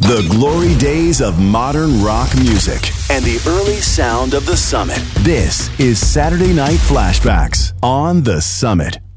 The glory days of modern rock music and the early sound of the Summit. This is Saturday Night Flashbacks on the Summit.